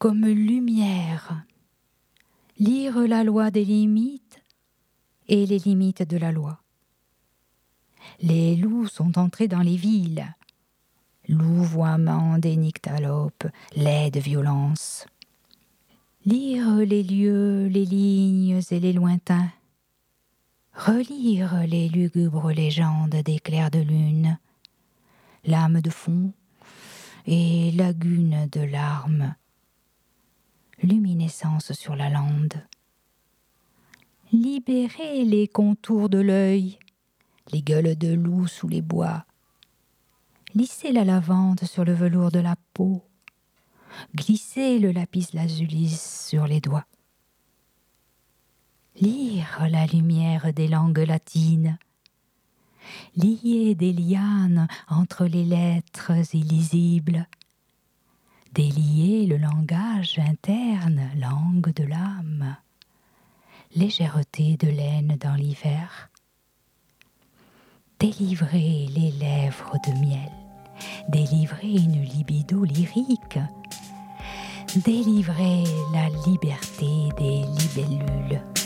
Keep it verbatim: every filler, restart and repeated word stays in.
comme lumière, lire la loi des limites et les limites de la loi. Les loups sont entrés dans les villes, louvoiement des nyctalopes, laide violence. Lire les lieux, les lignes et les lointains, relire les lugubres légendes des clairs de lune, l'âme de fond et lagune de larmes, luminescence sur la lande. Libérer les contours de l'œil, les gueules de loup sous les bois, lisser la lavande sur le velours de la peau, glisser le lapis lazuli sur les doigts. Lire la lumière des langues latines, lier des lianes entre les lettres illisibles, délier le langage interne, langue de l'âme, légèreté de laine dans l'hiver, délivrer les lèvres de miel, délivrer une libido lyrique, délivrer la liberté des libellules.